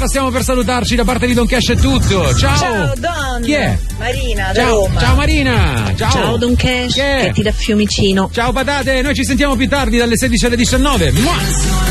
allora stiamo per salutarci. Da parte di Don Cash è tutto. Ciao. Ciao Don. Chi è? Marina da Roma. Ciao Marina. Ciao Don Cash. Che ti da Fiumicino. Ciao patate, noi ci sentiamo più tardi dalle 16 alle 19. Mua!